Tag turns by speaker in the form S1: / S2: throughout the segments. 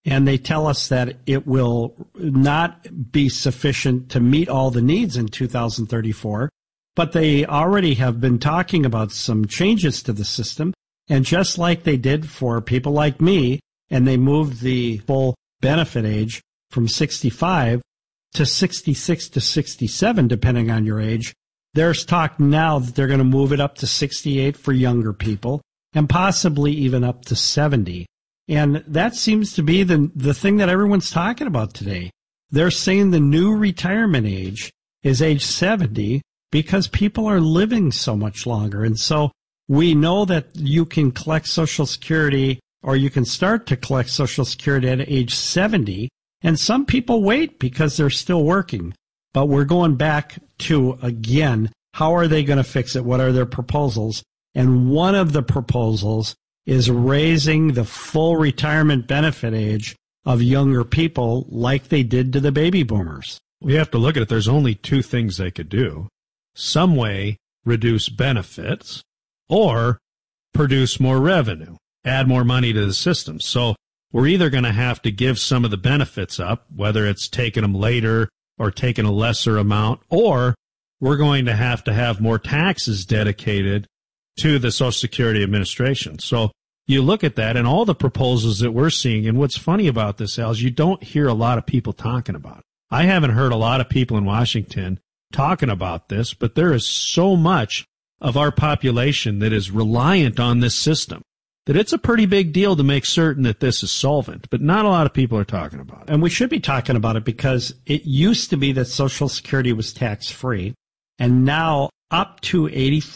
S1: and they tell us that it will not be sufficient to meet all the needs in 2034, but they already have been talking about some changes to the system, and just like they did for people like me, and they moved the full benefit age from 65 to 66 to 67, depending on your age, there's talk now that they're going to move it up to 68 for younger people and possibly even up to 70. And that seems to be the thing that everyone's talking about today. They're saying the new retirement age is age 70 because people are living so much longer. And so we know that you can collect Social Security, or you can start to collect Social Security at age 70. And some people wait because they're still working. But we're going back to, again, how are they going to fix it? What are their proposals? And one of the proposals is raising the full retirement benefit age of younger people like they did to the baby boomers.
S2: We have to look at it. There's only two things they could do. Some way reduce benefits or produce more revenue, add more money to the system. So we're either going to have to give some of the benefits up, whether it's taking them later or taking a lesser amount, or we're going to have more taxes dedicated to the Social Security Administration. So you look at that and all the proposals that we're seeing, and what's funny about this, Al, is you don't hear a lot of people talking about it. I haven't heard a lot of people in Washington talking about this, but there is so much of our population that is reliant on this system that it's a pretty big deal to make certain that this is solvent, but not a lot of people are talking about it.
S1: And we should be talking about it because it used to be that Social Security was tax-free, and now up to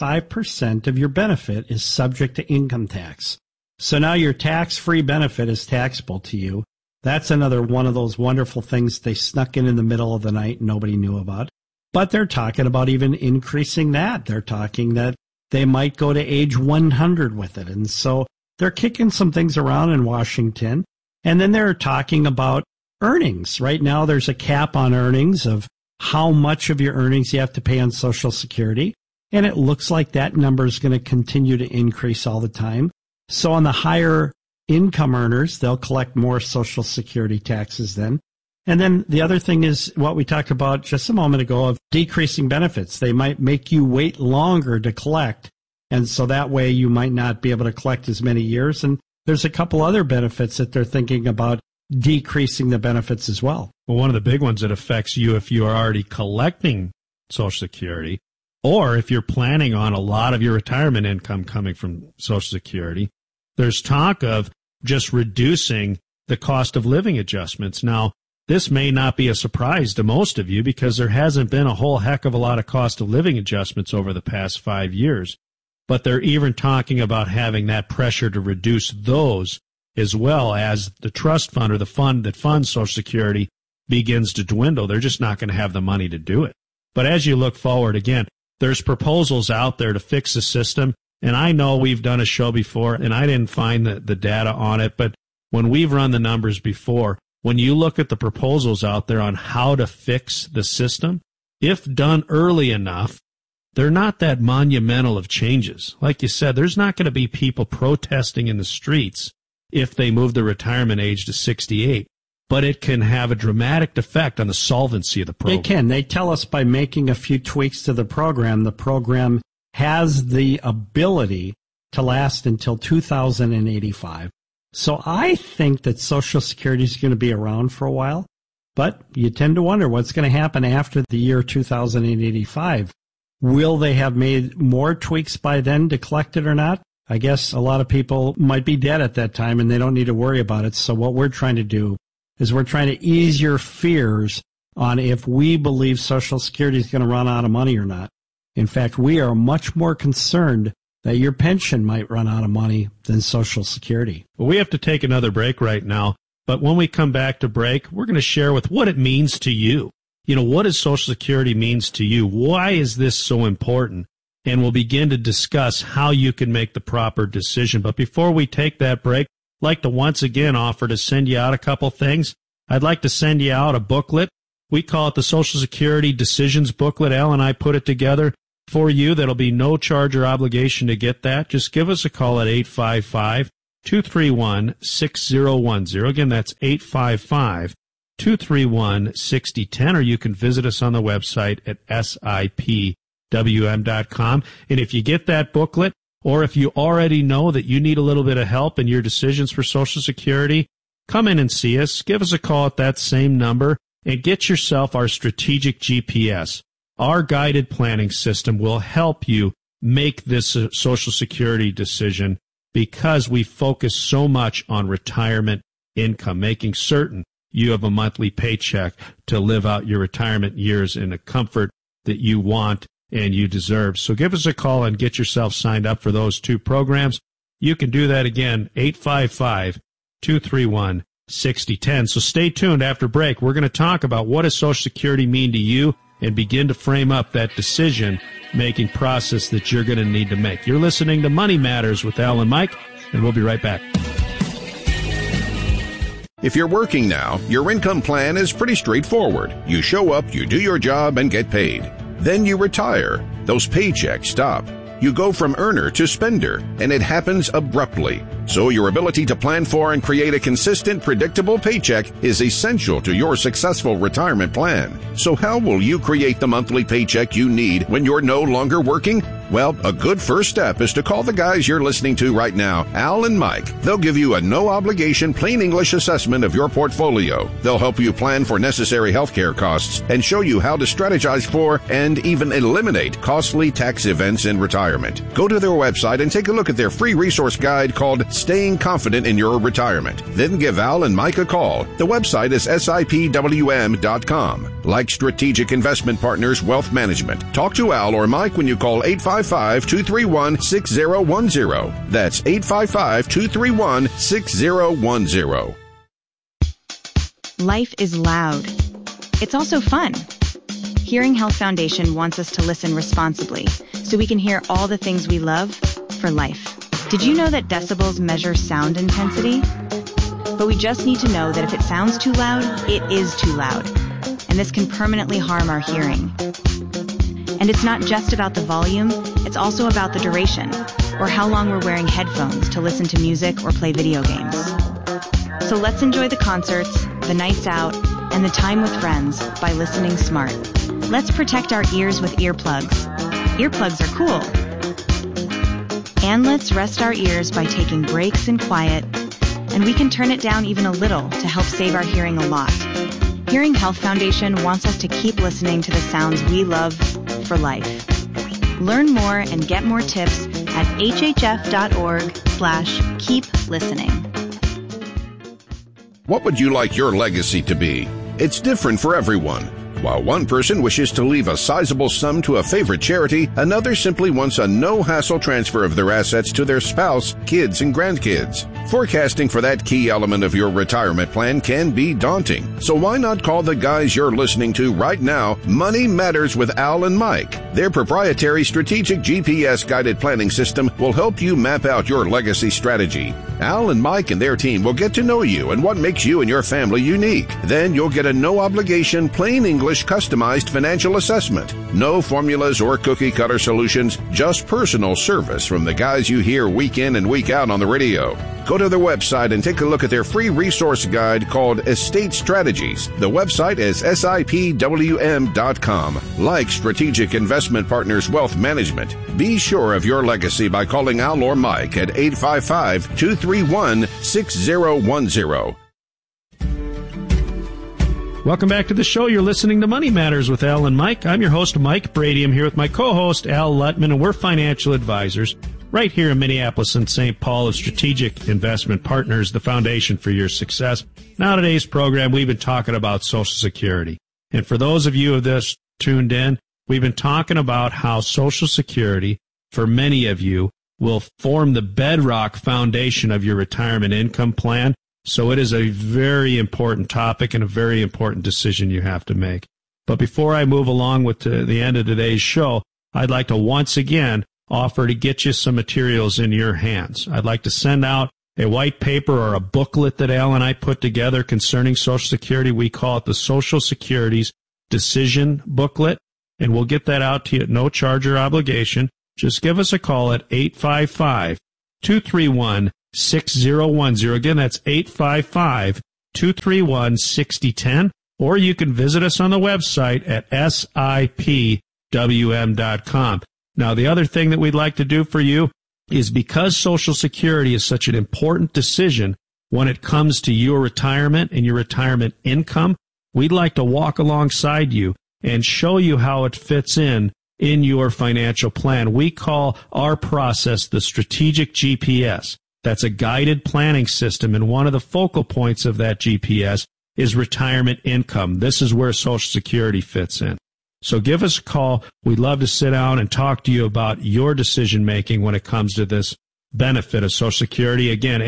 S1: 85% of your benefit is subject to income tax. So now your tax-free benefit is taxable to you. That's another one of those wonderful things they snuck in the middle of the night and nobody knew about. But they're talking about even increasing that. They're talking that they might go to age 100 with it. And so they're kicking some things around in Washington. And then they're talking about earnings. Right now there's a cap on earnings of how much of your earnings you have to pay on Social Security. And it looks like that number is going to continue to increase all the time. So on the higher income earners, they'll collect more Social Security taxes then. And then the other thing is what we talked about just a moment ago of decreasing benefits. They might make you wait longer to collect. And so that way you might not be able to collect as many years. And there's a couple other benefits that they're thinking about decreasing the benefits as well.
S2: Well, one of the big ones that affects you if you are already collecting Social Security, or if you're planning on a lot of your retirement income coming from Social Security, there's talk of just reducing the cost of living adjustments. Now, this may not be a surprise to most of you because there hasn't been a whole heck of a lot of cost of living adjustments over the past 5 years. But they're even talking about having that pressure to reduce those as well as the trust fund or the fund that funds Social Security begins to dwindle. They're just not going to have the money to do it. But as you look forward, again, there's proposals out there to fix the system. And I know we've done a show before, and I didn't find the data on it, but when we've run the numbers before, when you look at the proposals out there on how to fix the system, if done early enough, they're not that monumental of changes. Like you said, there's not going to be people protesting in the streets if they move the retirement age to 68, but it can have a dramatic effect on the solvency of the program.
S1: They can. They tell us by making a few tweaks to the program has the ability to last until 2085. So I think that Social Security is going to be around for a while, but you tend to wonder what's going to happen after the year 2085. Will they have made more tweaks by then to collect it or not? I guess a lot of people might be dead at that time and they don't need to worry about it. So what we're trying to do is we're trying to ease your fears on if we believe Social Security is going to run out of money or not. In fact, we are much more concerned that your pension might run out of money than Social Security.
S2: Well, we have to take another break right now, but when we come back to break, we're going to share with what it means to you. You know, what does Social Security means to you? Why is this so important? And we'll begin to discuss how you can make the proper decision. But before we take that break, I'd like to once again offer to send you out a couple things. I'd like to send you out a booklet. We call it the Social Security Decisions Booklet. Al and I put it together for you. That'll be no charge or obligation to get that. Just give us a call at 855-231-6010. Again, that's 855-231-6010, or you can visit us on the website at sipwm.com. And if you get that booklet, or if you already know that you need a little bit of help in your decisions for Social Security, come in and see us. Give us a call at that same number and get yourself our strategic GPS. Our guided planning system will help you make this Social Security decision because we focus so much on retirement income, making certain you have a monthly paycheck to live out your retirement years in a comfort that you want and you deserve. So give us a call and get yourself signed up for those two programs. You can do that again, 855-231-6010. So stay tuned after break. We're going to talk about what does Social Security mean to you and begin to frame up that decision-making process that you're going to need to make. You're listening to Money Matters with Al and Mike, and we'll be right back.
S3: If you're working now, your income plan is pretty straightforward. You show up, you do your job, and get paid. Then you retire. Those paychecks stop. You go from earner to spender, and it happens abruptly. So your ability to plan for and create a consistent, predictable paycheck is essential to your successful retirement plan. So how will you create the monthly paycheck you need when you're no longer working? Well, a good first step is to call the guys you're listening to right now, Al and Mike. They'll give you a no-obligation, plain English assessment of your portfolio. They'll help you plan for necessary healthcare costs and show you how to strategize for and even eliminate costly tax events in retirement. Go to their website and take a look at their free resource guide called Staying Confident in Your Retirement. Then give Al and Mike a call. The website is sipwm.com. Like Strategic Investment Partners Wealth Management. Talk to Al or Mike when you call 855-231-6010. That's 855-231-6010.
S4: Life is loud. It's also fun. Hearing Health Foundation wants us to listen responsibly so we can hear all the things we love for life. Did you know that decibels measure sound intensity? But we just need to know that if it sounds too loud, it is too loud. And this can permanently harm our hearing. And it's not just about the volume, it's also about the duration, or how long we're wearing headphones to listen to music or play video games. So let's enjoy the concerts, the nights out, and the time with friends by listening smart. Let's protect our ears with earplugs. Earplugs are cool. And let's rest our ears by taking breaks in quiet, and we can turn it down even a little to help save our hearing a lot. Hearing Health Foundation wants us to keep listening to the sounds we love for life. Learn more and get more tips at hhf.org/keep listening.
S3: What would you like your legacy to be? It's different for everyone. While one person wishes to leave a sizable sum to a favorite charity, another simply wants a no-hassle transfer of their assets to their spouse, kids, and grandkids. Forecasting for that key element of your retirement plan can be daunting. So why not call the guys you're listening to right now, Money Matters with Al and Mike. Their proprietary strategic GPS-guided planning system will help you map out your legacy strategy. Al and Mike and their team will get to know you and what makes you and your family unique. Then you'll get a no-obligation, plain English, customized financial assessment. No formulas or cookie-cutter solutions, just personal service from the guys you hear week in and week out on the radio. Go to their website and take a look at their free resource guide called Estate Strategies. The website is sipwm.com. Like Strategic Investment Partners Wealth Management, be sure of your legacy by calling Al or Mike at 855-231-6010.
S2: Welcome back to the show. You're listening to Money Matters with Al and Mike. I'm your host, Mike Brady. I'm here with my co-host, Al Lutman, and we're financial advisors right here in Minneapolis and St. Paul of Strategic Investment Partners, the foundation for your success. Now, today's program, we've been talking about Social Security. And for those of you of this tuned in, we've been talking about how Social Security, for many of you, will form the bedrock foundation of your retirement income plan. So it is a very important topic and a very important decision you have to make. But before I move along with the end of today's show, I'd like to once again offer to get you some materials in your hands. I'd like to send out a white paper or a booklet that Al and I put together concerning Social Security. We call it the Social Security's Decision Booklet, and we'll get that out to you at no charge or obligation. Just give us a call at 855-231-6010. 855-231-6010. Again, that's 855-231-6010. Or you can visit us on the website at sipwm.com. Now, the other thing that we'd like to do for you is, because Social Security is such an important decision when it comes to your retirement and your retirement income, we'd like to walk alongside you and show you how it fits in your financial plan. We call our process the Strategic GPS. That's a guided planning system, and one of the focal points of that GPS is retirement income. This is where Social Security fits in. So give us a call. We'd love to sit down and talk to you about your decision-making when it comes to this benefit of Social Security. Again,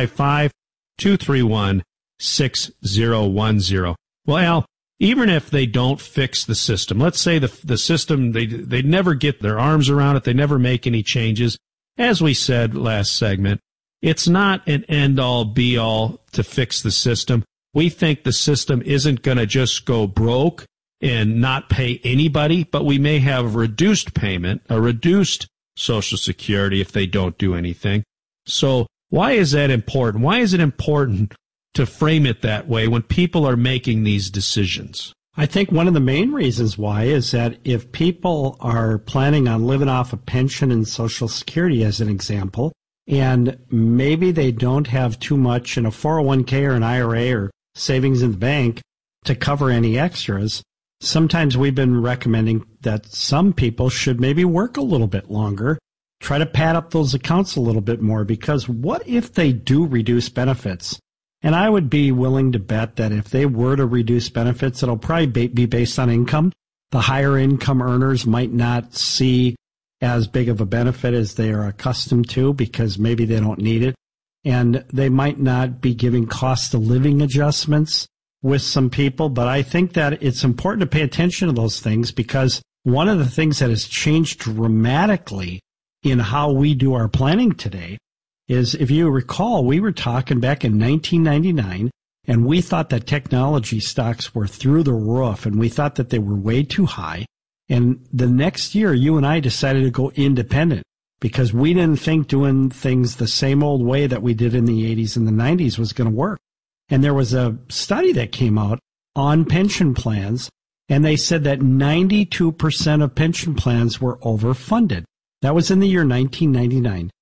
S2: 855-231-6010. Well, Al, even if they don't fix the system, let's say the system, they never get their arms around it, they never make any changes. As we said last segment, it's not an end-all, be-all to fix the system. We think the system isn't going to just go broke and not pay anybody, but we may have reduced payment, a reduced Social Security if they don't do anything. So why is that important? Why is it important to frame it that way when people are making these decisions?
S1: I think one of the main reasons why is that if people are planning on living off a pension and Social Security, as an example, and maybe they don't have too much in a 401k or an IRA or savings in the bank to cover any extras, sometimes we've been recommending that some people should maybe work a little bit longer, try to pad up those accounts a little bit more, because what if they do reduce benefits? And I would be willing to bet that if they were to reduce benefits, it'll probably be based on income. The higher income earners might not see as big of a benefit as they are accustomed to because maybe they don't need it. And they might not be giving cost of living adjustments with some people. But I think that it's important to pay attention to those things, because one of the things that has changed dramatically in how we do our planning today is, if you recall, we were talking back in 1999, and we thought that technology stocks were through the roof, and we thought that they were way too high. And the next year, you and I decided to go independent because we didn't think doing things the same old way that we did in the 80s and the 90s was going to work. And there was a study that came out on pension plans, and they said that 92% of pension plans were overfunded. That was in the year 1999.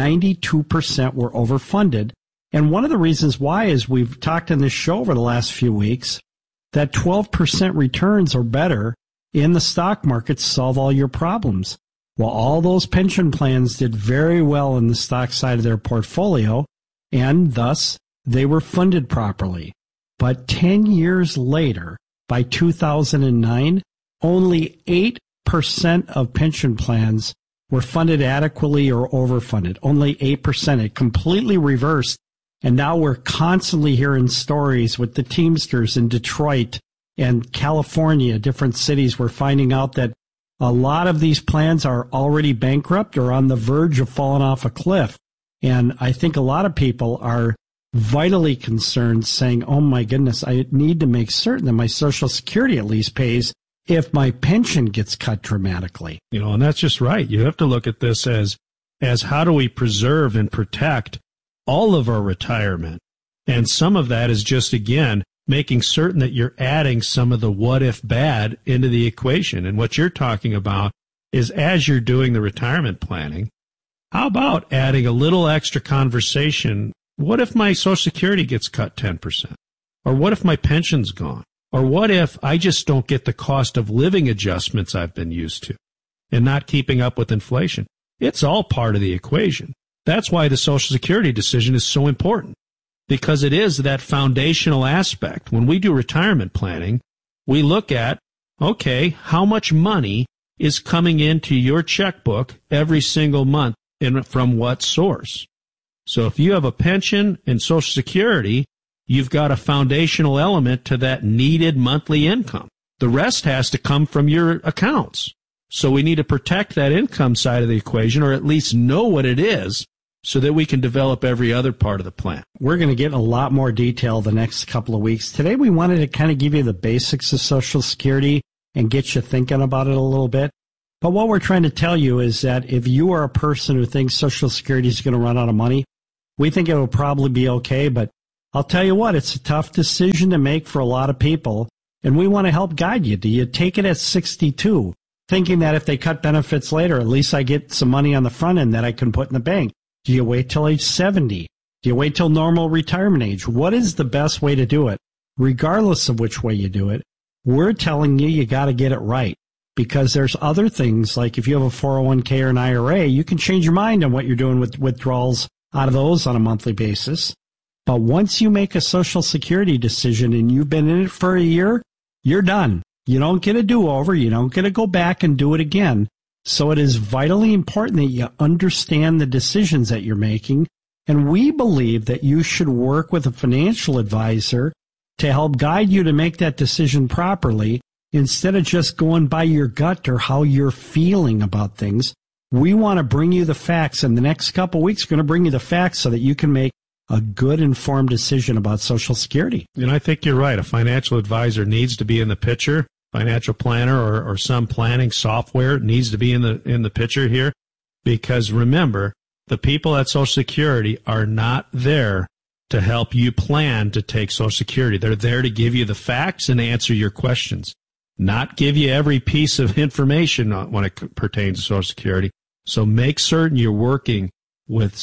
S1: 92% were overfunded. And one of the reasons why is, we've talked on this show over the last few weeks, that 12% returns or better in the stock market solve all your problems. Well, all those pension plans did very well in the stock side of their portfolio, and thus they were funded properly. But 10 years later, by 2009, only 8% of pension plans were funded adequately or overfunded. Only 8%. It completely reversed. And now we're constantly hearing stories with the Teamsters in Detroit and California, different cities. We're finding out that a lot of these plans are already bankrupt or on the verge of falling off a cliff. And I think a lot of people are vitally concerned, saying, oh my goodness, I need to make certain that my Social Security at least pays if my pension gets cut dramatically.
S2: And that's just right. You have to look at this as how do we preserve and protect all of our retirement? And some of that is just, again, making certain that you're adding some of the what if bad into the equation. And what you're talking about is, as you're doing the retirement planning, how about adding a little extra conversation? What if my Social Security gets cut 10%? Or what if my pension's gone? Or what if I just don't get the cost of living adjustments I've been used to and not keeping up with inflation? It's all part of the equation. That's why the Social Security decision is so important, because it is that foundational aspect. When we do retirement planning, we look at, okay, how much money is coming into your checkbook every single month and from what source? So if you have a pension and Social Security, you've got a foundational element to that needed monthly income. The rest has to come from your accounts. So we need to protect that income side of the equation, or at least know what it is, so that we can develop every other part of the plan.
S1: We're going to get a lot more detail the next couple of weeks. Today we wanted to kind of give you the basics of Social Security and get you thinking about it a little bit. But what we're trying to tell you is that if you are a person who thinks Social Security is going to run out of money, We think it will probably be okay, but I'll tell you what, it's a tough decision to make for a lot of people, and we want to help guide you. Do you take it at 62, thinking that if they cut benefits later, at least I get some money on the front end that I can put in the bank? Do you wait till age 70? Do you wait till normal retirement age? What is the best way to do it? Regardless of which way you do it, we're telling you got to get it right, because there's other things, like if you have a 401k or an IRA, you can change your mind on what you're doing with withdrawals out of those on a monthly basis. But once you make a Social Security decision and you've been in it for a year, you're done. You don't get a do-over. You don't get to go back and do it again. So it is vitally important that you understand the decisions that you're making. And we believe that you should work with a financial advisor to help guide you to make that decision properly, instead of just going by your gut or how you're feeling about things. We want to bring you the facts, and the next couple of weeks we're going to bring you the facts so that you can make a good informed decision about Social Security.
S2: And I think you're right. A financial advisor needs to be in the picture. Financial planner or some planning software needs to be in the picture here, because remember, the people at Social Security are not there to help you plan to take Social Security. They're there to give you the facts and answer your questions, not give you every piece of information when it pertains to Social Security. So make certain you're working with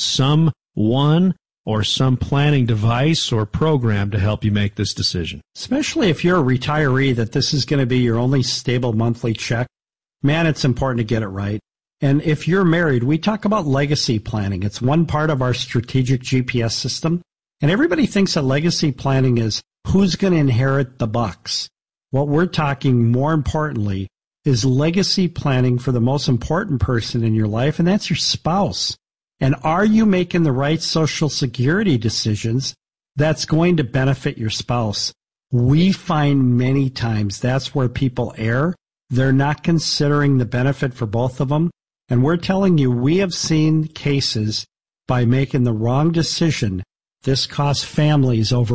S2: someone or some planning device or program to help you make this decision.
S1: Especially if you're a retiree, that this is going to be your only stable monthly check. Man, it's important to get it right. And if you're married, we talk about legacy planning. It's one part of our strategic GPS system. And everybody thinks that legacy planning is who's going to inherit the bucks. What we're talking more importantly is legacy planning for the most important person in your life, and that's your spouse. And are you making the right Social Security decisions that's going to benefit your spouse? We find many times that's where people err. They're not considering the benefit for both of them. And we're telling you, we have seen cases by making the wrong decision. This costs families over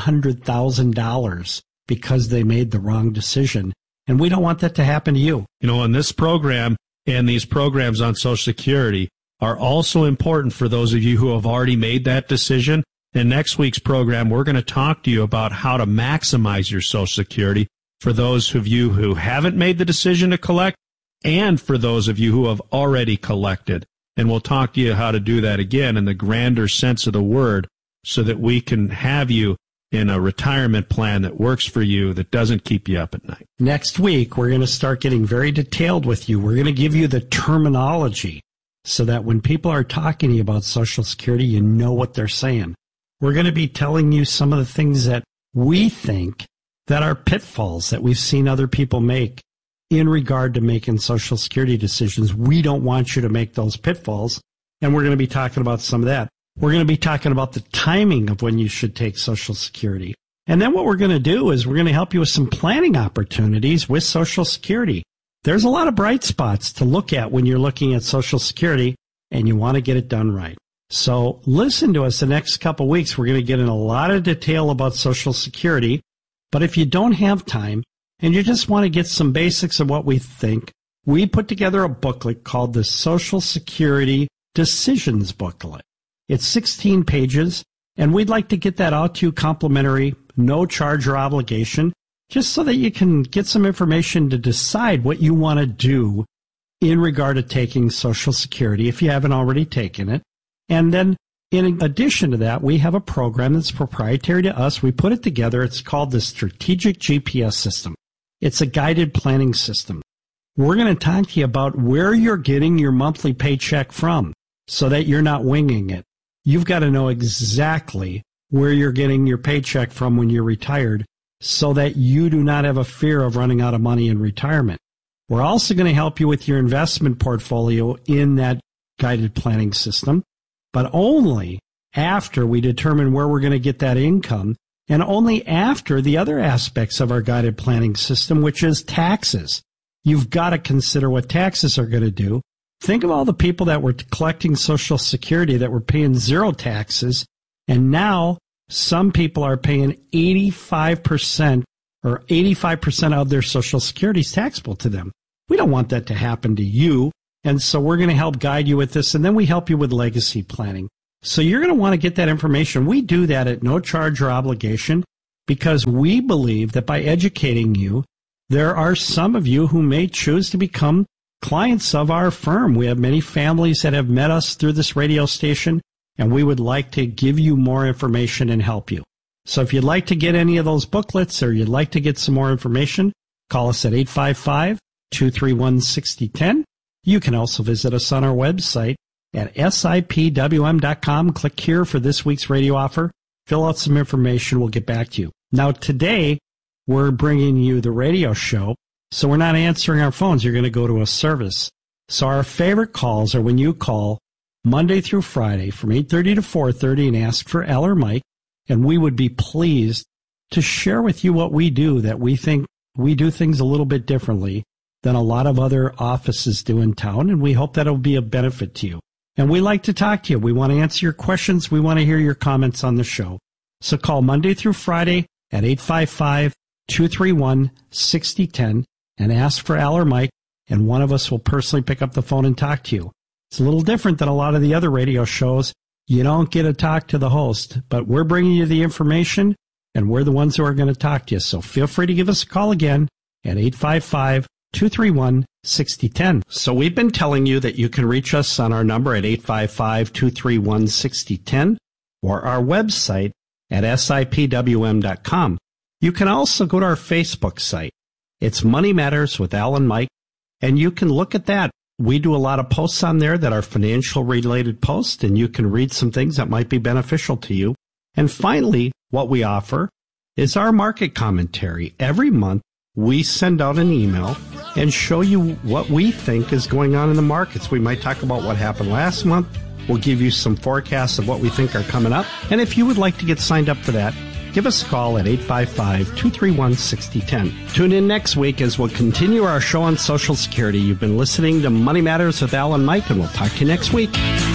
S1: $100,000 because they made the wrong decision. And we don't want that to happen to you.
S2: You know, in this program and these programs on Social Security are also important for those of you who have already made that decision. In next week's program, we're going to talk to you about how to maximize your Social Security for those of you who haven't made the decision to collect and for those of you who have already collected. And we'll talk to you how to do that again in the grander sense of the word, so that we can have you in a retirement plan that works for you, that doesn't keep you up at night.
S1: Next week, we're going to start getting very detailed with you. We're going to give you the terminology so that when people are talking to you about Social Security, you know what they're saying. We're going to be telling you some of the things that we think that are pitfalls that we've seen other people make in regard to making Social Security decisions. We don't want you to make those pitfalls, and we're going to be talking about some of that. We're going to be talking about the timing of when you should take Social Security. And then what we're going to do is we're going to help you with some planning opportunities with Social Security. There's a lot of bright spots to look at when you're looking at Social Security, and you want to get it done right. So listen to us the next couple of weeks. We're going to get in a lot of detail about Social Security. But if you don't have time and you just want to get some basics of what we think, we put together a booklet called the Social Security Decisions Booklet. It's 16 pages, and we'd like to get that out to you complimentary, no charge or obligation, just so that you can get some information to decide what you want to do in regard to taking Social Security if you haven't already taken it. And then in addition to that, we have a program that's proprietary to us. We put it together. It's called the Strategic GPS System. It's a guided planning system. We're going to talk to you about where you're getting your monthly paycheck from so that you're not winging it. You've got to know exactly where you're getting your paycheck from when you're retired so that you do not have a fear of running out of money in retirement. We're also going to help you with your investment portfolio in that guided planning system, but only after we determine where we're going to get that income, and only after the other aspects of our guided planning system, which is taxes. You've got to consider what taxes are going to do. Think of all the people that were collecting Social Security that were paying zero taxes, and now some people are paying 85% or 85% of their Social Security is taxable to them. We don't want that to happen to you, and so we're going to help guide you with this, and then we help you with legacy planning. So you're going to want to get that information. We do that at no charge or obligation because we believe that by educating you, there are some of you who may choose to become clients of our firm. We have many families that have met us through this radio station, and we would like to give you more information and help you. So if you'd like to get any of those booklets or you'd like to get some more information, call us at 855-231-6010. You can also visit us on our website at sipwm.com. Click here for this week's radio offer. Fill out some information. We'll get back to you. Now, today, we're bringing you the radio show, so we're not answering our phones. You're going to go to a service. So our favorite calls are when you call Monday through Friday from 8:30 to 4:30 and ask for Al or Mike, and we would be pleased to share with you what we do, that we think we do things a little bit differently than a lot of other offices do in town, and we hope that it'll be a benefit to you. And we like to talk to you. We want to answer your questions. We want to hear your comments on the show. So call Monday through Friday at 855-231-6010 and ask for Al or Mike, and one of us will personally pick up the phone and talk to you. It's a little different than a lot of the other radio shows. You don't get to talk to the host, but we're bringing you the information, and we're the ones who are going to talk to you. So feel free to give us a call again at 855-231-6010. So we've been telling you that you can reach us on our number at 855-231-6010 or our website at sipwm.com. You can also go to our Facebook site. It's Money Matters with Al and Mike, and you can look at that. We do a lot of posts on there that are financial-related posts, and you can read some things that might be beneficial to you. And finally, what we offer is our market commentary. Every month, we send out an email and show you what we think is going on in the markets. We might talk about what happened last month. We'll give you some forecasts of what we think are coming up. And if you would like to get signed up for that, give us a call at 855-231-6010. Tune in next week as we'll continue our show on Social Security. You've been listening to Money Matters with Al and Mike, and we'll talk to you next week.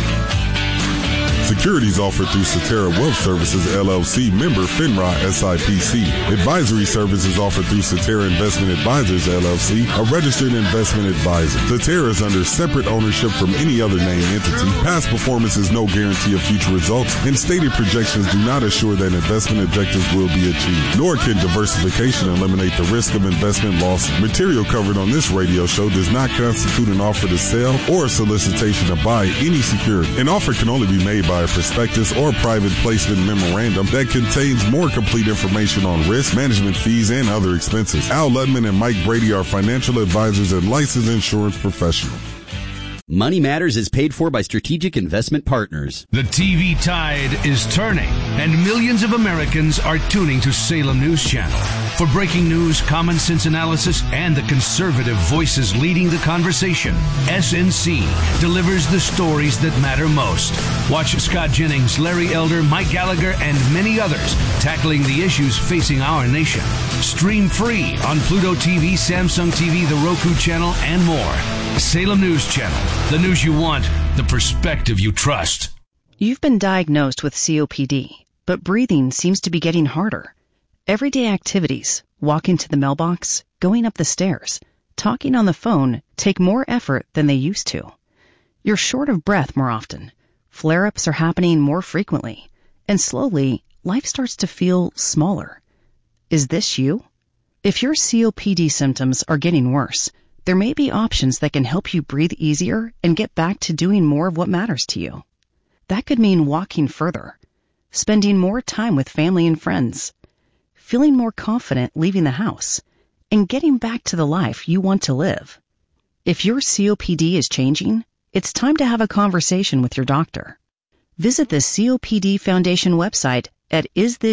S5: Securities offered through Cetera Wealth Services, LLC, member FINRA SIPC. Advisory services offered through Cetera Investment Advisors, LLC, a registered investment advisor. Cetera is under separate ownership from any other named entity. Past performance is no guarantee of future results, and stated projections do not assure that investment objectives will be achieved. Nor can diversification eliminate the risk of investment losses. Material covered on this radio show does not constitute an offer to sell or a solicitation to buy any security. An offer can only be made by a prospectus or private placement memorandum that contains more complete information on risk, management fees, and other expenses. Al Ludman and Mike Brady are financial advisors and licensed insurance professionals.
S6: Money Matters is paid for by Strategic Investment Partners.
S7: The TV tide is turning, and millions of Americans are tuning to Salem News Channel. For breaking news, common sense analysis, and the conservative voices leading the conversation, SNC delivers the stories that matter most. Watch Scott Jennings, Larry Elder, Mike Gallagher, and many others tackling the issues facing our nation. Stream free on Pluto TV, Samsung TV, the Roku channel, and more. Salem News Channel. The news you want, the perspective you trust.
S8: You've been diagnosed with COPD, but breathing seems to be getting harder. Everyday activities, walking to the mailbox, going up the stairs, talking on the phone take more effort than they used to. You're short of breath more often. Flare-ups are happening more frequently. And slowly, life starts to feel smaller. Is this you? If your COPD symptoms are getting worse, there may be options that can help you breathe easier and get back to doing more of what matters to you. That could mean walking further, spending more time with family and friends, feeling more confident leaving the house, and getting back to the life you want to live. If your COPD is changing, it's time to have a conversation with your doctor. Visit the COPD Foundation website at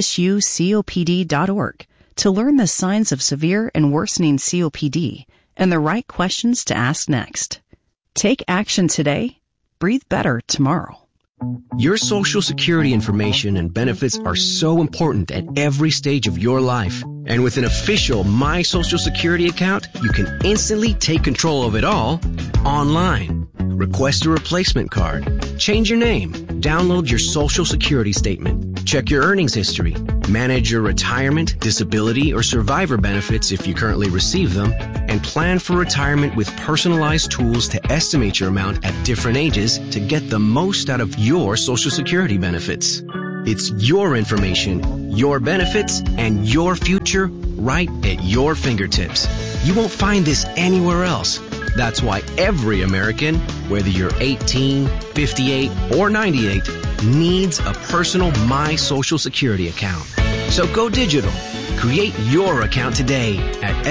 S8: isthisyoucopd.org to learn the signs of severe and worsening COPD and the right questions to ask next. Take action today. Breathe better tomorrow.
S9: Your Social Security information and benefits are so important at every stage of your life. And with an official My Social Security account, you can instantly take control of it all online. Request a replacement card. Change your name. Download your Social Security statement. Check your earnings history. Manage your retirement, disability, or survivor benefits if you currently receive them. and plan for retirement with personalized tools to estimate your amount at different ages to get the most out of your Social Security benefits. It's your information, your benefits, and your future right at your fingertips. You won't find this anywhere else. That's why every American, whether you're 18, 58, or 98, needs a personal My Social Security account. So go digital. Create your account today at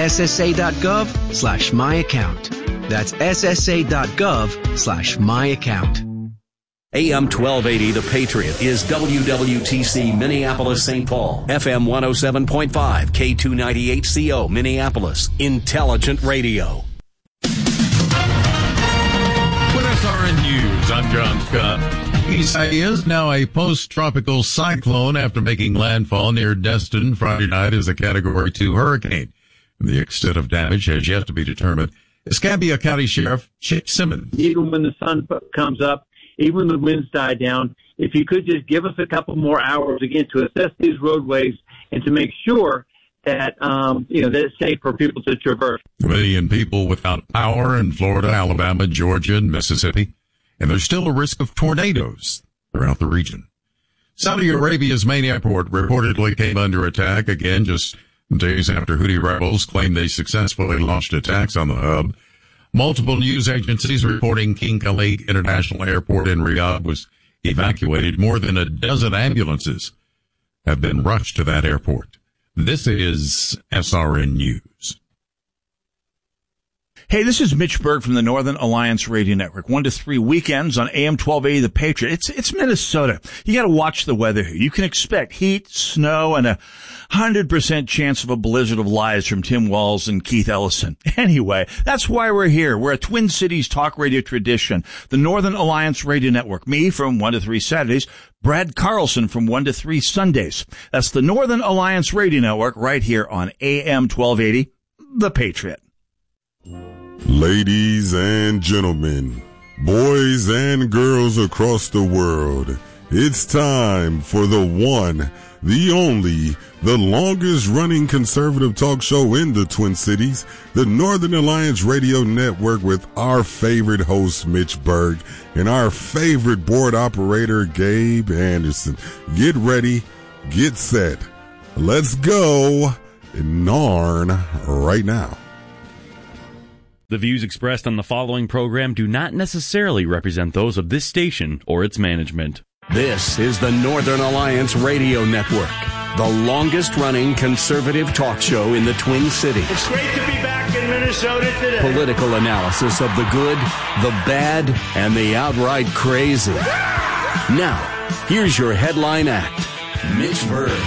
S9: ssa.gov/myaccount. That's ssa.gov/myaccount.
S10: AM 1280, The Patriot, is WWTC Minneapolis, St. Paul. FM 107.5, K298CO, Minneapolis. Intelligent radio.
S11: With SRN News, I'm John Scott. Isai is now a post-tropical cyclone after making landfall near Destin Friday night as a Category 2 hurricane. The extent of damage has yet to be determined. Escambia County Sheriff Chip Simmons.
S12: Even when the sun comes up, even when the winds die down, if you could just give us a couple more hours again to assess these roadways and to make sure that that it's safe for people to traverse.
S11: 1 million people without power in Florida, Alabama, Georgia, and Mississippi, and there's still a risk of tornadoes throughout the region. Saudi Arabia's main airport reportedly came under attack again just days after Houthi rebels claimed they successfully launched attacks on the hub. Multiple news agencies reporting King Khalid International Airport in Riyadh was evacuated. More than a dozen ambulances have been rushed to that airport. This is SRN News.
S13: Hey, this is Mitch Berg from the Northern Alliance Radio Network. 1 to 3 weekends on AM 1280 The Patriot. It's Minnesota. You got to watch the weather here. You can expect heat, snow, and 100% chance of a blizzard of lies from Tim Walz and Keith Ellison. Anyway, that's why we're here. We're a Twin Cities talk radio tradition. The Northern Alliance Radio Network. Me from 1 to 3 Saturdays. Brad Carlson from 1 to 3 Sundays. That's the Northern Alliance Radio Network right here on AM 1280 The Patriot.
S5: Ladies and gentlemen, boys and girls across the world, it's time for the one, the only, the longest running conservative talk show in the Twin Cities, the Northern Alliance Radio Network, with our favorite host, Mitch Berg, and our favorite board operator, Gabe Anderson. Get ready, get set. Let's go, Narn, right now.
S14: The views expressed on the following program do not necessarily represent those of this station or its management.
S10: This is the Northern Alliance Radio Network, the longest-running conservative talk show in the Twin Cities.
S15: It's great to be back in Minnesota today.
S10: Political analysis of the good, the bad, and the outright crazy. Now, here's your headline act, Mitch Berg.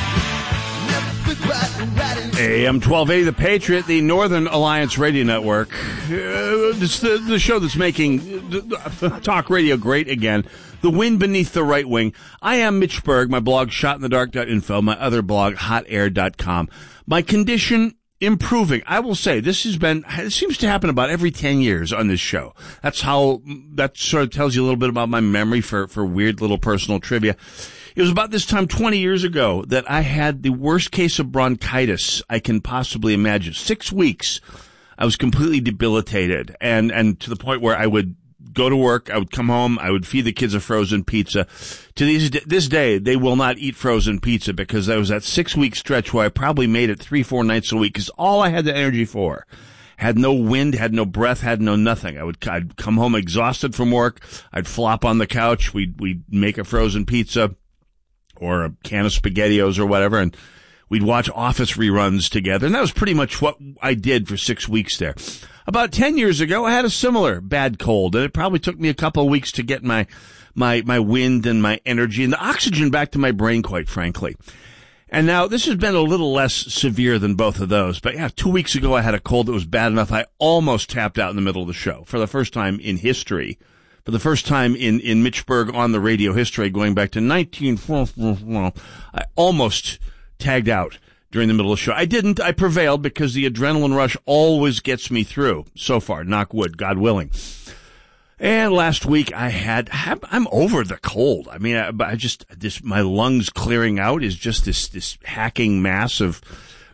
S13: AM 1280 The Patriot, the Northern Alliance Radio Network. It's the show that's making talk radio great again. The wind beneath the right wing. I am Mitch Berg. My blog, shotinthedark.info. My other blog, hotair.com. My condition, improving. I will say, it seems to happen about every 10 years on this show. That sort of tells you a little bit about my memory for weird little personal trivia. It was about this time 20 years ago that I had the worst case of bronchitis I can possibly imagine. 6 weeks, I was completely debilitated, and to the point where I would go to work, I would come home, I would feed the kids a frozen pizza. To this day, they will not eat frozen pizza because there was that 6-week stretch where I probably made it 3-4 nights a week because all I had the energy for. Had no wind, had no breath, had no nothing. I'd come home exhausted from work. I'd flop on the couch. We'd make a frozen pizza or a can of SpaghettiOs or whatever, and we'd watch Office reruns together. And that was pretty much what I did for 6 weeks there. About 10 years ago, I had a similar bad cold, and it probably took me a couple of weeks to get my wind and my energy and the oxygen back to my brain, quite frankly. And now this has been a little less severe than both of those. But yeah, 2 weeks ago, I had a cold that was bad enough I almost tapped out in the middle of the show for the first time in history. For the first time in Mitch Berg on the radio history, going back to 1940, I almost tagged out during the middle of the show. I didn't. I prevailed because the adrenaline rush always gets me through. So far, knock wood, God willing. And last week I'm over the cold. I mean, my lungs clearing out is just this hacking mass of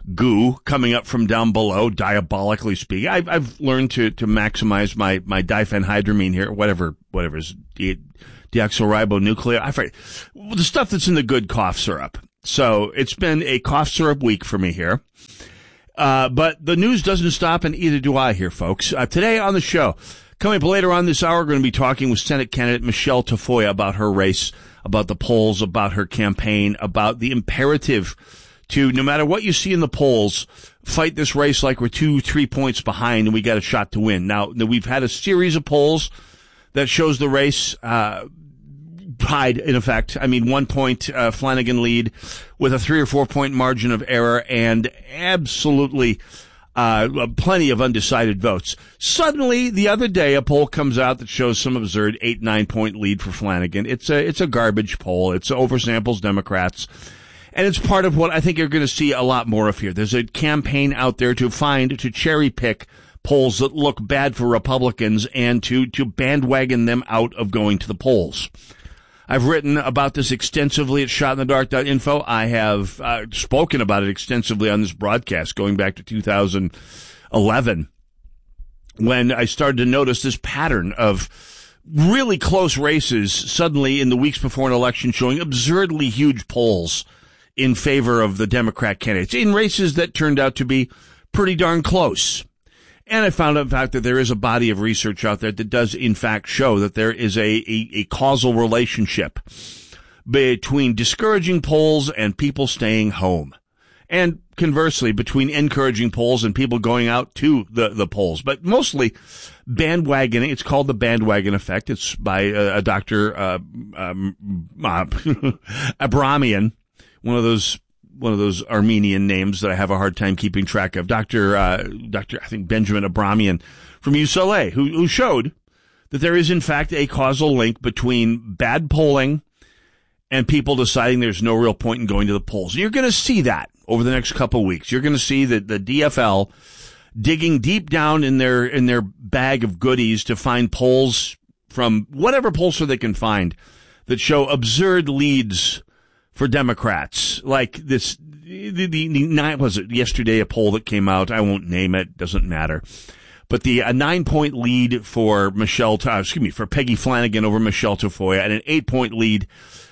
S13: goo coming up from down below, diabolically speaking. I've learned to maximize my diphenhydramine here, whatever is deoxyribonucleic. I forget the stuff that's in the good cough syrup. So it's been a cough syrup week for me here. But the news doesn't stop, and either do I here, folks. Today on the show, coming up later on this hour, we're going to be talking with Senate candidate Michelle Tafoya about her race, about the polls, about her campaign, about the imperative to, no matter what you see in the polls, fight this race like we're 2-3 points behind and we got a shot to win. Now, we've had a series of polls that shows the race tied, in effect. I mean, 1 point Flanagan lead with a 3 or 4 point margin of error and absolutely plenty of undecided votes. Suddenly, the other day, a poll comes out that shows some absurd 8-9 point lead for Flanagan. It's a garbage poll. It's oversamples Democrats. And it's part of what I think you're going to see a lot more of here. There's a campaign out there to cherry pick polls that look bad for Republicans and to bandwagon them out of going to the polls. I've written about this extensively at shotinthedark.info. I have spoken about it extensively on this broadcast going back to 2011 when I started to notice this pattern of really close races suddenly in the weeks before an election showing absurdly huge polls in favor of the Democrat candidates in races that turned out to be pretty darn close. And I found out, in fact, that there is a body of research out there that does, in fact, show that there is a causal relationship between discouraging polls and people staying home. And conversely, between encouraging polls and people going out to the polls. But mostly bandwagoning. It's called the bandwagon effect. It's by a Dr. Abramian, one of those Armenian names that I have a hard time keeping track of. Dr. I think Benjamin Abramian from UCLA, who showed that there is in fact a causal link between bad polling and people deciding there's no real point in going to the polls. And you're going to see that over the next couple of weeks. You're going to see that the DFL digging deep down in their bag of goodies to find polls from whatever pollster they can find that show absurd leads for Democrats, like this, was it yesterday, a poll that came out, I won't name it, doesn't matter, but a 9-point lead for for Peggy Flanagan over Michelle Tafoya, and an 8-point lead,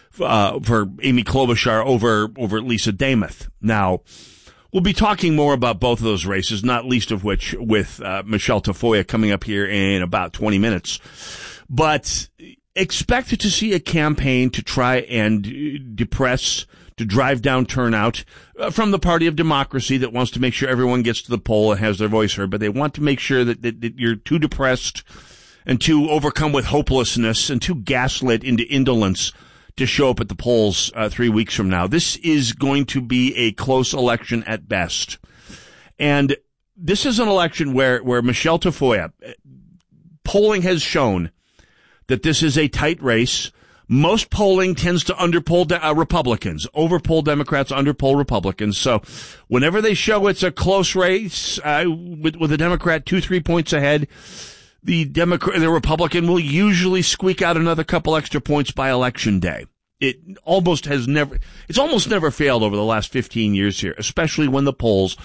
S13: for Amy Klobuchar over Lisa Demuth. Now, we'll be talking more about both of those races, not least of which with, Michelle Tafoya coming up here in about 20 minutes. But expect to see a campaign to try and depress, to drive down turnout from the Party of Democracy that wants to make sure everyone gets to the poll and has their voice heard, but they want to make sure that you're too depressed and too overcome with hopelessness and too gaslit into indolence to show up at the polls 3 weeks from now. This is going to be a close election at best. And this is an election where Michelle Tafoya, polling has shown that this is a tight race. Most polling tends to underpoll Republicans, overpoll Democrats, underpoll Republicans. So whenever they show it's a close race with a Democrat 2-3 points ahead, the Republican will usually squeak out another couple extra points by election day. It's almost never failed over the last 15 years here, especially when the polls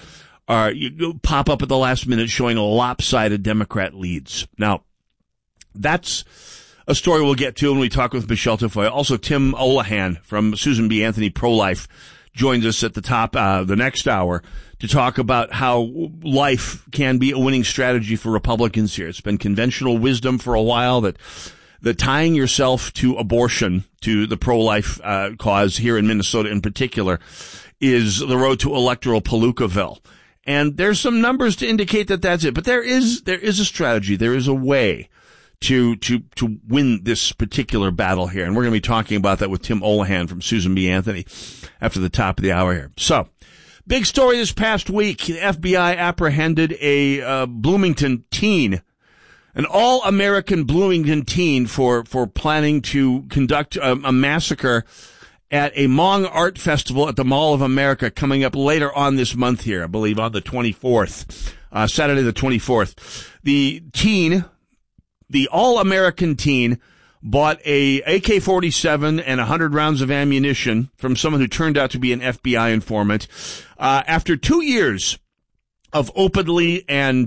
S13: pop up at the last minute showing lopsided Democrat leads. Now, that's a story we'll get to when we talk with Michelle Tafoya. Also, Tim Olahan from Susan B. Anthony Pro-Life joins us at the top the next hour to talk about how life can be a winning strategy for Republicans here. It's been conventional wisdom for a while that tying yourself to abortion, to the pro-life cause here in Minnesota in particular, is the road to electoral Palookaville. And there's some numbers to indicate that that's it. But there is a strategy. There is a way to win this particular battle here. And we're going to be talking about that with Tim Olahan from Susan B. Anthony after the top of the hour here. So, big story this past week. The FBI apprehended a Bloomington teen, an all-American Bloomington teen for planning to conduct a massacre at a Hmong art festival at the Mall of America coming up later on this month here, I believe on the 24th, Saturday the 24th. The all-American teen bought a AK-47 and 100 rounds of ammunition from someone who turned out to be an FBI informant. After 2 years of openly and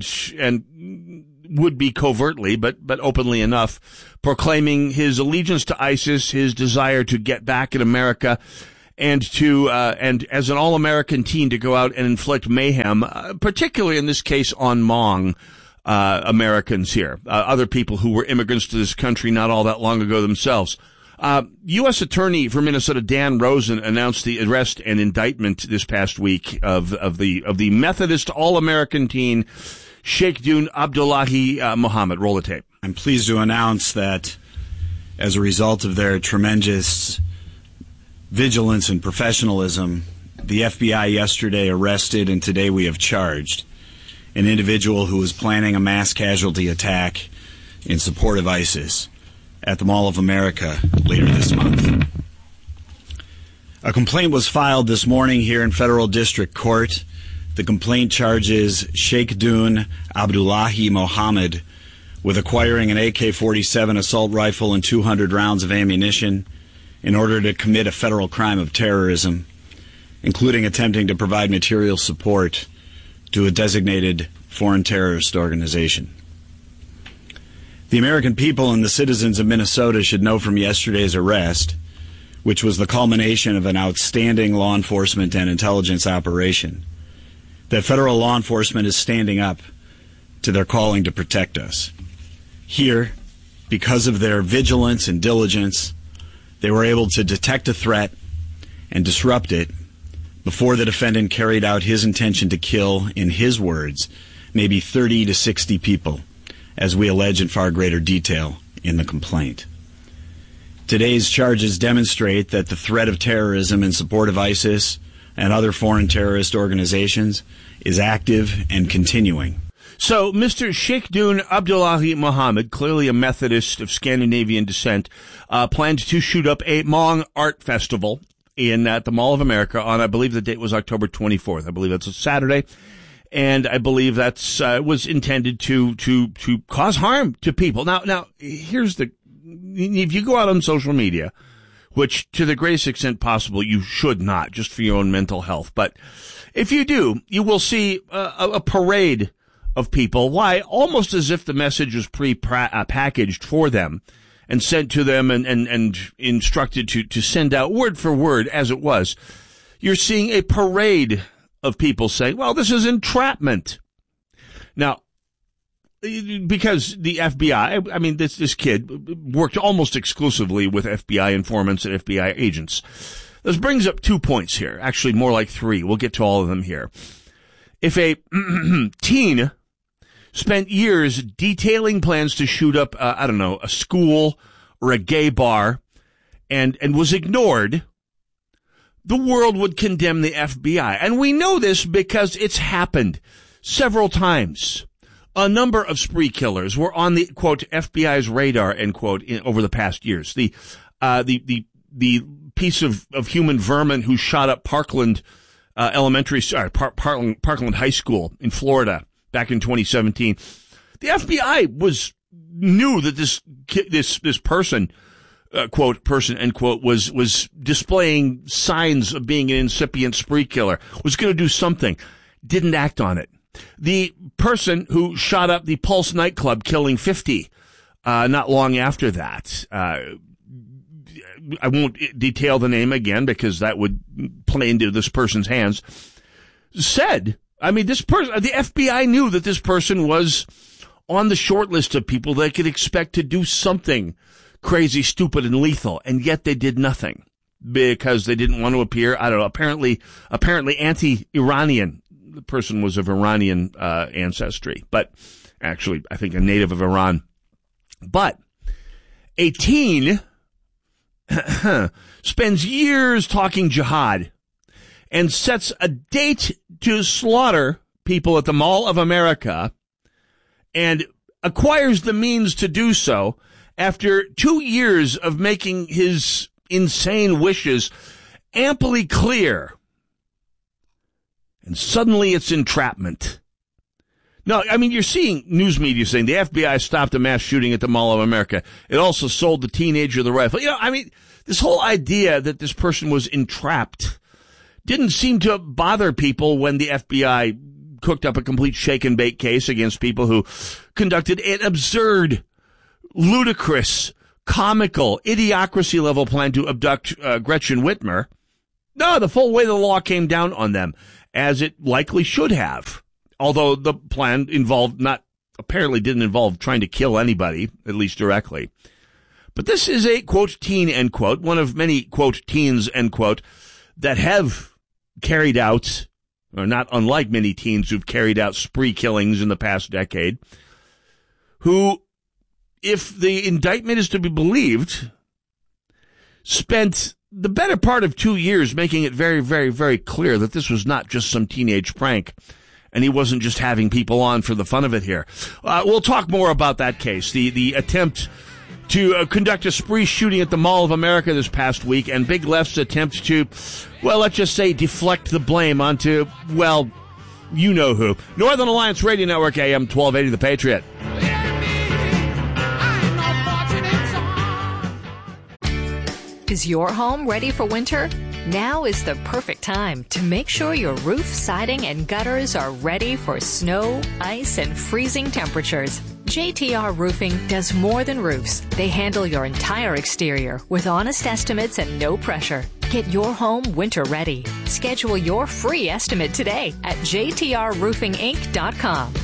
S13: would be covertly, but openly enough, proclaiming his allegiance to ISIS, his desire to get back in America, and as an all-American teen to go out and inflict mayhem, particularly in this case on Hmong Americans here, other people who were immigrants to this country not all that long ago themselves. U.S. Attorney for Minnesota Dan Rosen announced the arrest and indictment this past week of the Methodist all-American teen Sheikh Abdullahi Muhammad. Roll the tape.
S16: I'm pleased to announce that as a result of their tremendous vigilance and professionalism, the FBI yesterday arrested and today we have charged an individual who was planning a mass casualty attack in support of ISIS at the Mall of America later this month. A complaint was filed this morning here in Federal District Court. The complaint charges Sheikh Abdullahi Muhammad with acquiring an AK-47 assault rifle and 200 rounds of ammunition in order to commit a federal crime of terrorism, including attempting to provide material support to a designated foreign terrorist organization. The American people and the citizens of Minnesota should know from yesterday's arrest, which was the culmination of an outstanding law enforcement and intelligence operation, that federal law enforcement is standing up to their calling to protect us. Here, because of their vigilance and diligence, they were able to detect a threat and disrupt it before the defendant carried out his intention to kill, in his words, maybe 30 to 60 people, as we allege in far greater detail in the complaint. Today's charges demonstrate that the threat of terrorism in support of ISIS and other foreign terrorist organizations is active and continuing.
S13: So, Mr. Sheikh Abdullahi Muhammad, clearly a Methodist of Scandinavian descent, planned to shoot up a Hmong art festival at the Mall of America on, I believe the date was October 24th. I believe that's a Saturday. And I believe that's was intended to cause harm to people. Now, here's if you go out on social media, which to the greatest extent possible you should not, just for your own mental health, but if you do, you will see a parade of people. Why? Almost as if the message was packaged for them and sent to them and instructed to send out word for word as it was. You're seeing a parade of people saying, well, this is entrapment. Now, because the FBI, I mean, this kid worked almost exclusively with FBI informants and FBI agents. This brings up 2 points here. Actually, more like 3. We'll get to all of them here. If a teen spent years detailing plans to shoot up, a school or a gay bar and was ignored, the world would condemn the FBI. And we know this because it's happened several times. A number of spree killers were on the, quote, FBI's radar, end quote, over the past years. The piece of human vermin who shot up Parkland Parkland High School in Florida back in 2017. The FBI knew that this person, quote, person, end quote, was displaying signs of being an incipient spree killer, was going to do something, didn't act on it. The person who shot up the Pulse nightclub, killing 50, not long after that, I won't detail the name again because that would play into this person's hands, said, this person, the FBI knew that this person was on the short list of people they could expect to do something crazy, stupid, and lethal, and yet they did nothing because they didn't want to appear, apparently anti-Iranian. The person was of Iranian ancestry, but actually, I think a native of Iran. But a teen spends years talking jihad and sets a date to slaughter people at the Mall of America and acquires the means to do so after 2 years of making his insane wishes amply clear. And suddenly it's entrapment. No, I mean, you're seeing news media saying the FBI stopped a mass shooting at the Mall of America. It also sold the teenager the rifle. You know, I mean, this whole idea that this person was entrapped didn't seem to bother people when the FBI cooked up a complete shake and bake case against people who conducted an absurd, ludicrous, comical, idiocracy level plan to abduct Gretchen Whitmer. No, the full weight of the law came down on them, as it likely should have. Although the plan apparently didn't involve trying to kill anybody, at least directly. But this is a, quote, teen, end quote, one of many, quote, teens, end quote, that have carried out, or not unlike many teens who've carried out spree killings in the past decade, who, if the indictment is to be believed, spent the better part of 2 years making it very, very, very clear that this was not just some teenage prank, and he wasn't just having people on for the fun of it here. We'll talk more about that case, the attempt to conduct a spree shooting at the Mall of America this past week, and Big Left's attempt to, well, let's just say deflect the blame onto, well, you know who. Northern Alliance Radio Network, AM 1280, The Patriot.
S17: Is your home ready for winter? Now is the perfect time to make sure your roof, siding, and gutters are ready for snow, ice, and freezing temperatures. JTR Roofing does more than roofs. They handle your entire exterior with honest estimates and no pressure. Get your home winter ready. Schedule your free estimate today at jtrroofinginc.com.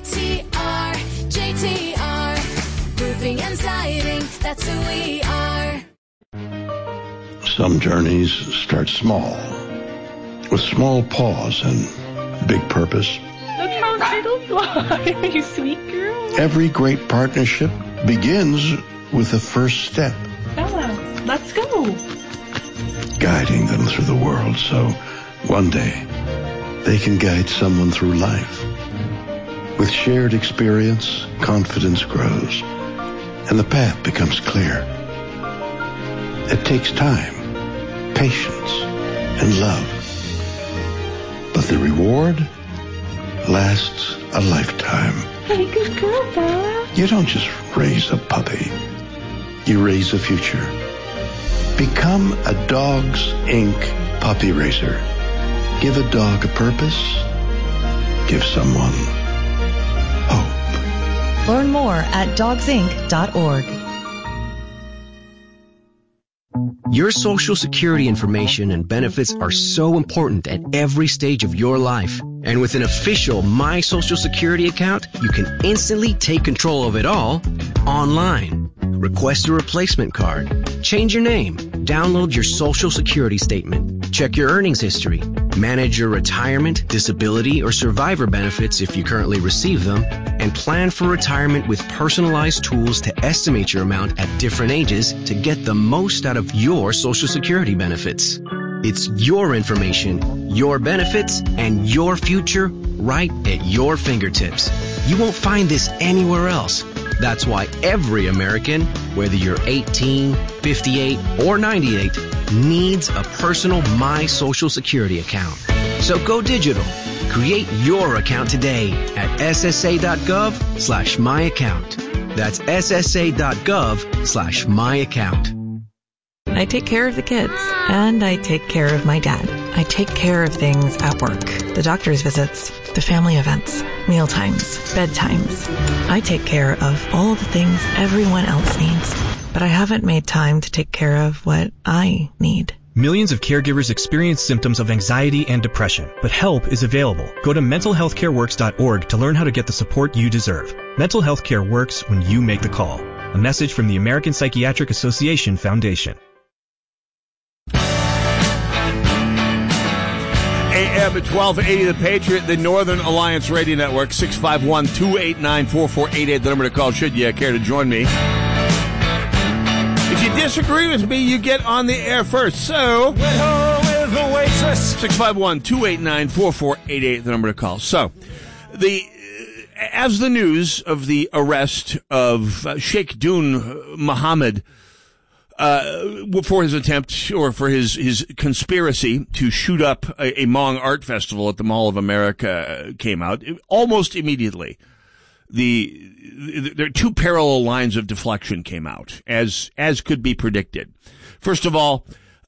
S18: JTR Roofing and Siding, that's who we are.
S19: Some journeys start small, with small pause and big purpose.
S20: Look how turtles fly, you sweet girl.
S19: Every great partnership begins with the first step.
S20: Bella, let's go.
S19: Guiding them through the world so one day they can guide someone through life. With shared experience, confidence grows, and the path becomes clear. It takes time, patience, and love. But the reward lasts a lifetime.
S20: Hey, good girl, Bella.
S19: You don't just raise a puppy. You raise a future. Become a Dogs Inc. puppy raiser. Give a dog a purpose. Give someone hope.
S21: Learn more at dogsinc.org.
S9: Your Social Security information and benefits are so important at every stage of your life. And with an official My Social Security account, you can instantly take control of it all online. Request a replacement card, change your name, download your Social Security statement, check your earnings history, manage your retirement, disability, or survivor benefits if you currently receive them, and plan for retirement with personalized tools to estimate your amount at different ages to get the most out of your Social Security benefits. It's your information, your benefits, and your future right at your fingertips. You won't find this anywhere else. That's why every American, whether you're 18, 58, or 98, needs a personal My Social Security account. So go digital. Create your account today at ssa.gov/myaccount. That's ssa.gov/myaccount.
S22: I take care of the kids, and I take care of my dad. I take care of things at work, the doctor's visits, the family events, mealtimes, bedtimes. I take care of all the things everyone else needs, but I haven't made time to take care of what I need.
S23: Millions of caregivers experience symptoms of anxiety and depression, but help is available. Go to mentalhealthcareworks.org to learn how to get the support you deserve. Mental health care works when you make the call. A message from the American Psychiatric Association Foundation.
S13: AM at 1280, The Patriot, the Northern Alliance Radio Network, 651-289-4488, the number to call should you care to join me. If you disagree with me, you get on the air first. So, 651-289-4488, the number to call. So, as the news of the arrest of Sheikh Dun Mohammed for his attempt or for his conspiracy to shoot up a Hmong art festival at the Mall of America came out. Almost immediately, there are two parallel lines of deflection came out, as could be predicted. First of all,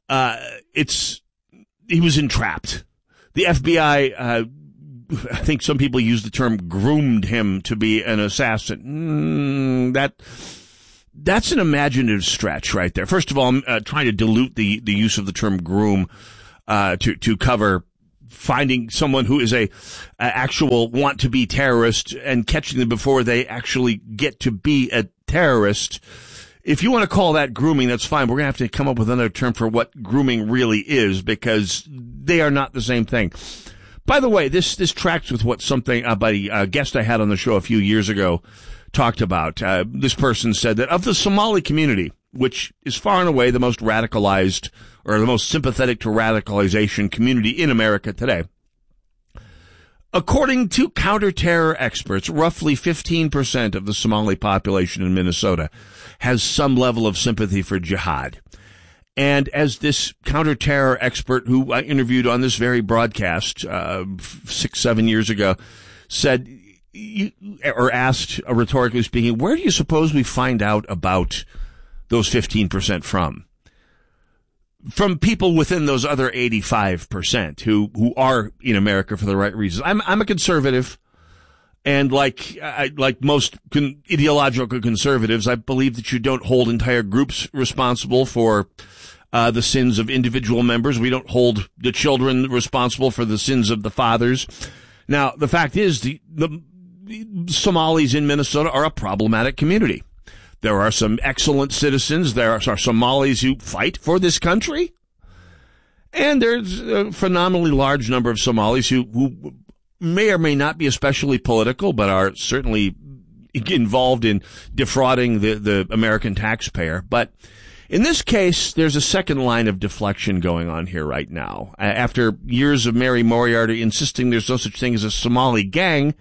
S13: he was entrapped. The FBI, I think some people use the term groomed him to be an assassin. That's an imaginative stretch right there. First of all, I'm trying to dilute the use of the term groom to cover finding someone who is a actual want to be terrorist and catching them before they actually get to be a terrorist. If you want to call that grooming, that's fine. We're going to have to come up with another term for what grooming really is, because they are not the same thing. By the way, this tracks with what a guest I had on the show a few years ago talked about. This person said that of the Somali community, which is far and away the most radicalized or the most sympathetic to radicalization community in America today, according to counterterror experts, roughly 15% of the Somali population in Minnesota has some level of sympathy for jihad. And as this counterterror expert who I interviewed on this very broadcast 6-7 years ago said, or asked, rhetorically speaking, where do you suppose we find out about those 15% from? From people within those other 85% who are in America for the right reasons. I'm a conservative, and like most ideological conservatives, I believe that you don't hold entire groups responsible for the sins of individual members. We don't hold the children responsible for the sins of the fathers. Now, the fact is, the Somalis in Minnesota are a problematic community. There are some excellent citizens. There are Somalis who fight for this country. And there's a phenomenally large number of Somalis who may or may not be especially political, but are certainly involved in defrauding the American taxpayer. But in this case, there's a second line of deflection going on here right now. After years of Mary Moriarty insisting there's no such thing as a Somali gang,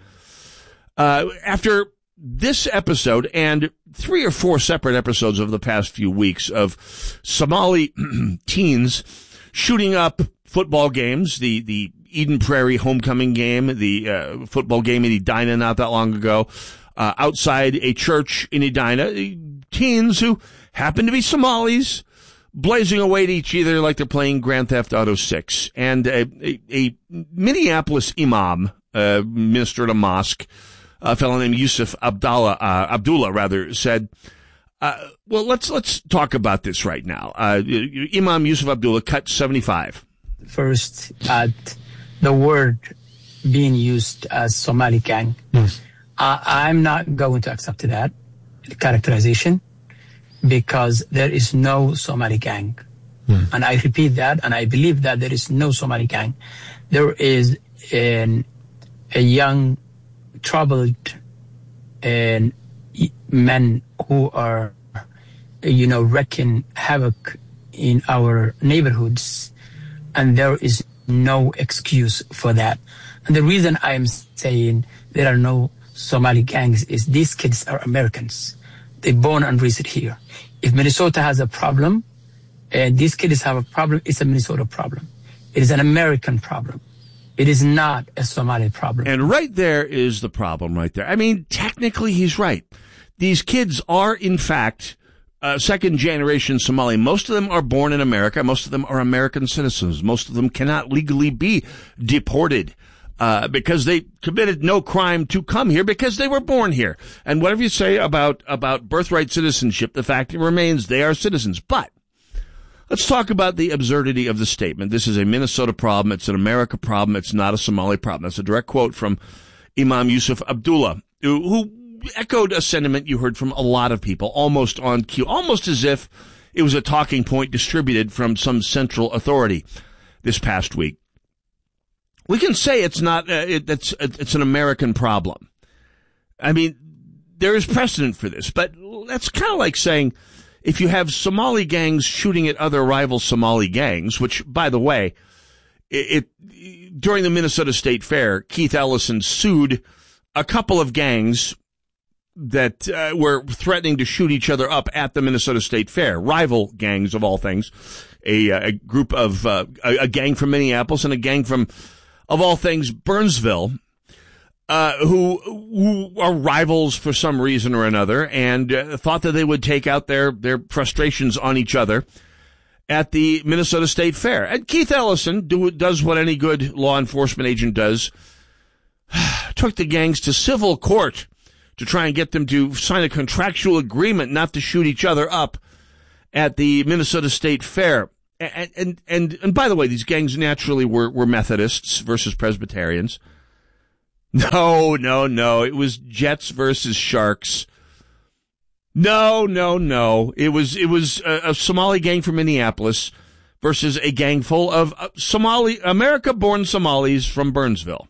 S13: after this episode and 3 or 4 separate episodes over the past few weeks of Somali teens shooting up football games, the Eden Prairie homecoming game, the football game in Edina not that long ago, outside a church in Edina, teens who happen to be Somalis blazing away at each other like they're playing Grand Theft Auto 6. And a Minneapolis imam, minister at a mosque, a fellow named Yusuf Abdullah said, well, let's talk about this right now. Imam Yusuf Abdullah, cut 75.
S2: First, at the word being used as Somali gang, I'm not going to accept that characterization, because there is no Somali gang. And I repeat that, and I believe that there is no Somali gang. There is a young, troubled men who are, wreaking havoc in our neighborhoods, and there is no excuse for that. And the reason I'm saying there are no Somali gangs is these kids are Americans. They're born and raised here. If Minnesota has a problem, and these kids have a problem, it's a Minnesota problem. It is an American problem. It is not a Somali problem.
S13: And right there is the problem right there. I mean, technically he's right. These kids are, in fact, second-generation Somali. Most of them are born in America. Most of them are American citizens. Most of them cannot legally be deported because they committed no crime to come here because they were born here. And whatever you say about birthright citizenship, the fact remains they are citizens. But let's talk about the absurdity of the statement. This is a Minnesota problem. It's an America problem. It's not a Somali problem. That's a direct quote from Imam Yusuf Abdullah, who echoed a sentiment you heard from a lot of people, almost on cue, almost as if it was a talking point distributed from some central authority this past week. We can say it's not, it's an American problem. I mean, there is precedent for this, but that's kind of like saying, if you have Somali gangs shooting at other rival Somali gangs, which, by the way, during the Minnesota State Fair, Keith Ellison sued a couple of gangs that were threatening to shoot each other up at the Minnesota State Fair. Rival gangs, of all things. A group of a gang from Minneapolis and a gang from, of all things, Burnsville, who are rivals for some reason or another, and thought that they would take out their frustrations on each other at the Minnesota State Fair. And Keith Ellison does what any good law enforcement agent does, took the gangs to civil court to try and get them to sign a contractual agreement not to shoot each other up at the Minnesota State Fair. And by the way, these gangs naturally were Methodists versus Presbyterians. No. It was Jets versus Sharks. No. It was a Somali gang from Minneapolis versus a gang full of America-born Somalis from Burnsville.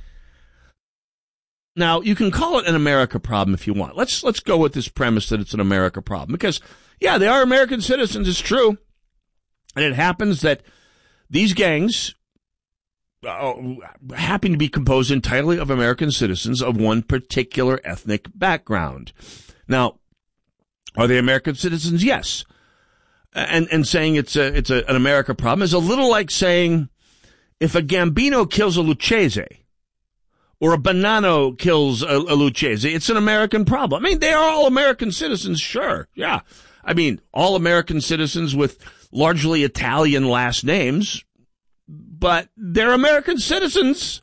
S13: Now, you can call it an America problem if you want. Let's go with this premise that it's an America problem because, yeah, they are American citizens. It's true. And it happens that these gangs happen to be composed entirely of American citizens of one particular ethnic background. Now, are they American citizens? Yes. And saying it's an America problem is a little like saying if a Gambino kills a Lucchese or a Bonanno kills a Lucchese, it's an American problem. I mean, they are all American citizens, sure. Yeah. I mean, all American citizens with largely Italian last names, but they're American citizens.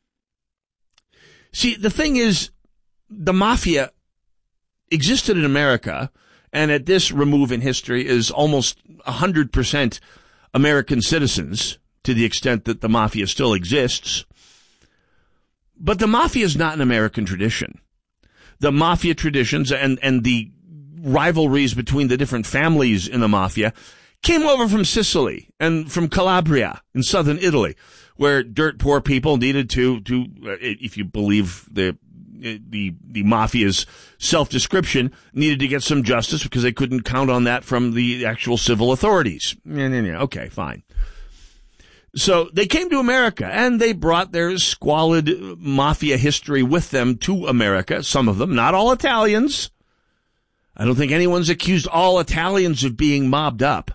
S13: See, the thing is, the mafia existed in America, and at this remove in history is almost 100% American citizens, to the extent that the mafia still exists. But the mafia is not an American tradition. The mafia traditions and the rivalries between the different families in the mafia came over from Sicily and from Calabria in southern Italy, where dirt poor people needed to if you believe the mafia's self-description, needed to get some justice because they couldn't count on that from the actual civil authorities. Okay, fine. So they came to America, and they brought their squalid mafia history with them to America, some of them, not all Italians. I don't think anyone's accused all Italians of being mobbed up.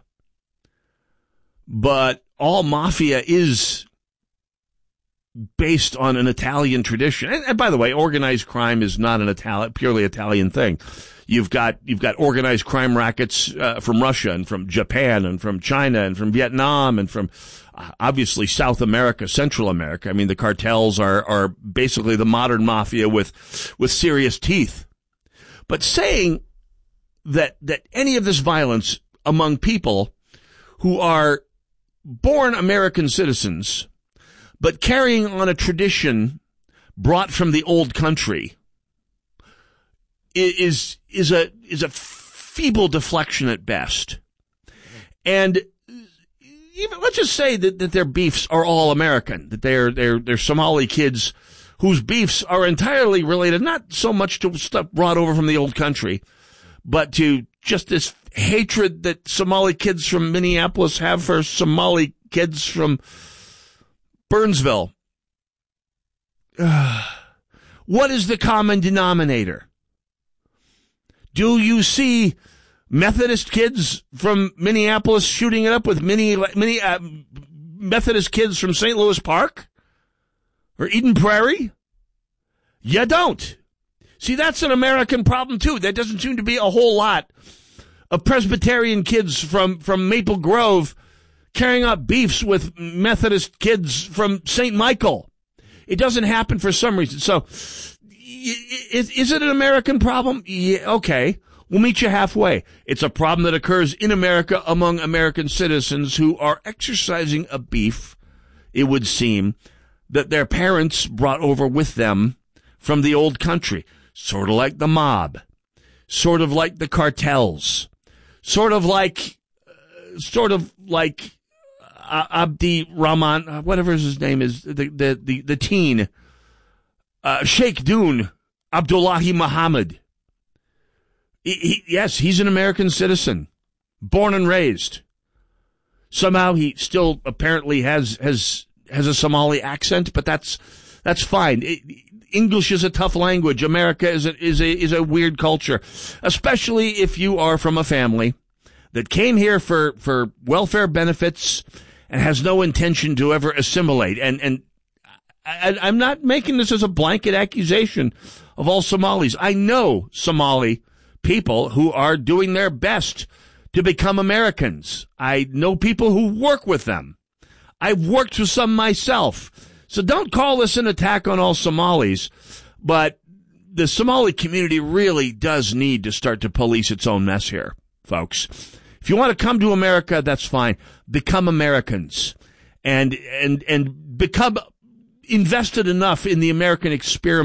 S13: But all mafia is based on an Italian tradition. And by the way, organized crime is not an purely Italian thing. You've got organized crime rackets from Russia and from Japan and from China and from Vietnam and from obviously South America, Central America. I mean, the cartels are basically the modern mafia with serious teeth. But saying that any of this violence among people who are born American citizens but carrying on a tradition brought from the old country is a feeble deflection at best. And even let's just say that their beefs are all American, that they're Somali kids whose beefs are entirely related not so much to stuff brought over from the old country, but to just this hatred that Somali kids from Minneapolis have for Somali kids from Burnsville. What is the common denominator? Do you see Methodist kids from Minneapolis shooting it up with Methodist kids from St. Louis Park or Eden Prairie? You don't. See, that's an American problem, too. There doesn't seem to be a whole lot of Presbyterian kids from Maple Grove carrying out beefs with Methodist kids from St. Michael. It doesn't happen for some reason. So, is it an American problem? Yeah, okay. We'll meet you halfway. It's a problem that occurs in America among American citizens who are exercising a beef, it would seem, that their parents brought over with them from the old country. Sort of like the mob. Sort of like the cartels. Sort of like Abdi Rahman, whatever his name is, the teen, Sheikh Dune, Abdullahi Muhammad. Yes, he's an American citizen, born and raised. Somehow he still apparently has a Somali accent, but that's That's fine. English is a tough language. America is a weird culture, especially if you are from a family that came here for welfare benefits and has no intention to ever assimilate. And I'm not making this as a blanket accusation of all Somalis. I know Somali people who are doing their best to become Americans. I know people who work with them. I've worked with some myself. So don't call this an attack on all Somalis, but the Somali community really does need to start to police its own mess here, folks. If you want to come to America, that's fine. Become Americans and become invested enough in the American experiment